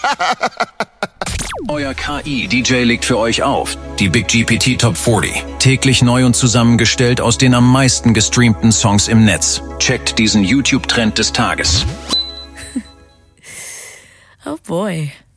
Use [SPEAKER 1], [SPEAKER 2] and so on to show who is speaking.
[SPEAKER 1] Euer KI-DJ legt für euch auf. Die Big GPT Top 40. Täglich neu und zusammengestellt aus den am meisten gestreamten Songs im Netz. Checkt diesen YouTube-Trend des Tages.
[SPEAKER 2] Oh boy.